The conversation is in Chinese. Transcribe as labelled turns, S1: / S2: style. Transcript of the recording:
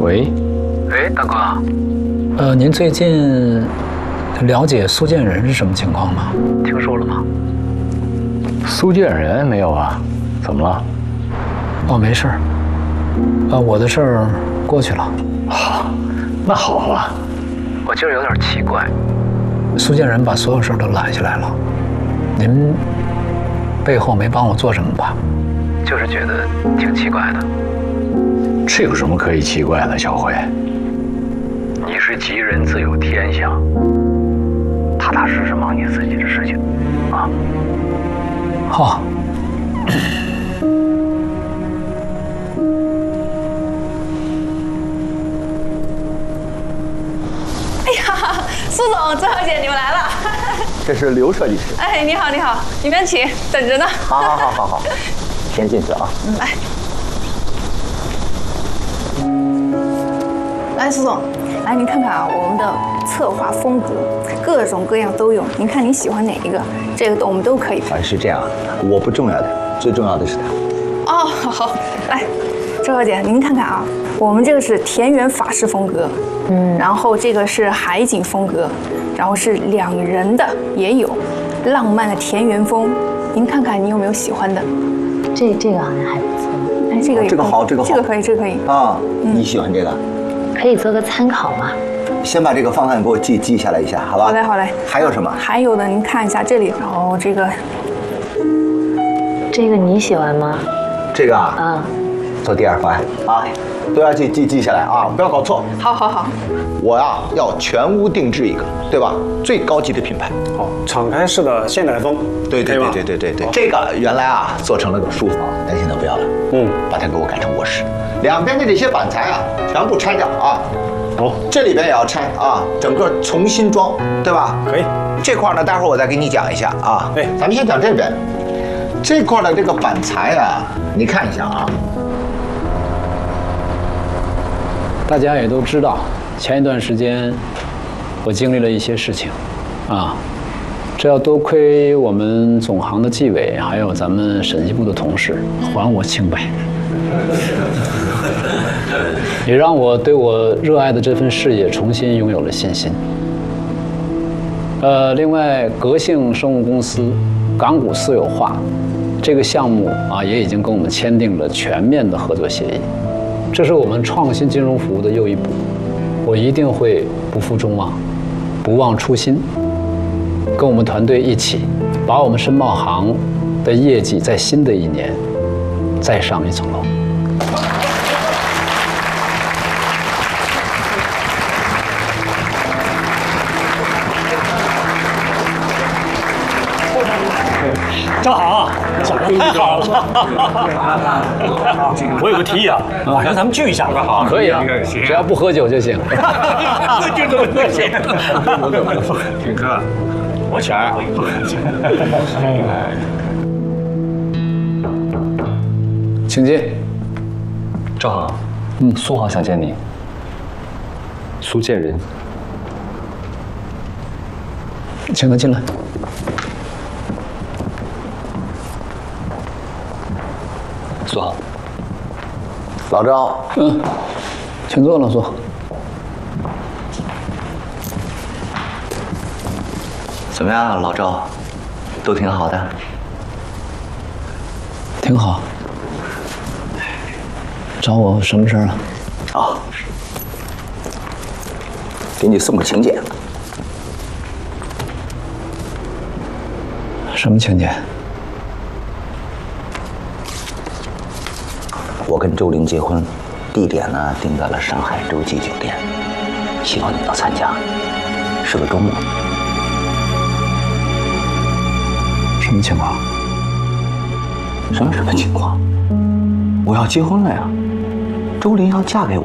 S1: 喂，
S2: 哎，大哥，
S1: 您最近了解苏建仁是什么情况吗？
S2: 听说了吗？
S1: 苏建仁没有啊？怎么了？哦，没事儿。我的事儿过去了。好，那好啊。
S2: 我今儿有点奇怪，
S1: 苏建仁把所有事儿都揽下来了，您背后没帮我做什么吧？
S2: 就是觉得挺奇怪的。
S1: 这有什么可以奇怪的，小辉？
S2: 你是吉人自有天相，踏踏实实忙你自己的事情，啊。
S1: 好。
S3: 哎呀，苏总、周小姐，你们来了。
S4: 这是刘设计师。
S3: 哎，你好，你好，你们请，等着呢。
S4: 好，先进去啊。
S3: 来。来，苏总，来您看看啊，我们的策划风格各种各样都有，您看您喜欢哪一个？这个我们都可以。
S4: 是这样，我不重要的，最重要的是他。
S3: 哦，好，来，周小姐，您看看啊，我们这个是田园法式风格，然后这个是海景风格，然后是两人的也有，浪漫的田园风，您看看你有没有喜欢的？
S5: 这个好像还不错。
S3: 哎，这个也
S4: 这个好，
S3: 这个可以，这个可以
S4: 啊。你喜欢这个？
S5: 可以做个参考吗？
S4: 先把这个方案给我记下来一下，好吧？
S3: 好嘞。
S4: 还有什么？
S3: 还有的，您看一下这里，然后这个
S5: 你喜欢吗？
S4: 这个啊，做第二方案啊，都要记下来啊，不要搞错。
S3: 好。
S4: 我呀要全屋定制一个，对吧？最高级的品牌。
S6: 好，敞开式的现代风。
S4: 对。这个原来啊做成了个书房，但现在不要了。把它给我改成卧室，两边的这些板材啊全部拆掉啊。这里边也要拆啊，整个重新装，对吧？
S6: 可以。
S4: 这块呢，待会儿我再给你讲一下啊。对，咱们先讲这边，这块的这个板材啊，你看一下啊。
S1: 大家也都知道，前一段时间我经历了一些事情，啊，这要多亏我们总行的纪委，还有咱们审计部的同事还我清白，也让我对我热爱的这份事业重新拥有了信心。另外，格性生物公司港股私有化这个项目啊，也已经跟我们签订了全面的合作协议。这是我们创新金融服务的又一步，我一定会不负众望，不忘初心，跟我们团队一起，把我们申报行的业绩在新的一年再上一层楼。
S6: 正好，讲得太好了。我有个提议啊，晚上咱们聚一下。
S1: 可以啊，只要不喝酒就行。
S6: 就这么客气。
S4: 挺哥，我钱。
S1: 请进。
S7: 赵行，苏行想见你。苏建仁，
S1: 请他进来。
S7: 苏行，
S4: 老赵，
S1: 请坐，老苏。
S4: 怎么样，老赵？都挺好的。
S1: 挺好。找我什么事儿啊？
S4: 给你送个请柬。
S1: 什么请柬？
S4: 我跟周玲结婚，地点呢定在了上海洲际酒店，希望你能参加，是个周末。
S1: 什么情况？
S4: 什么情况？我要结婚了呀，周玲要嫁给我。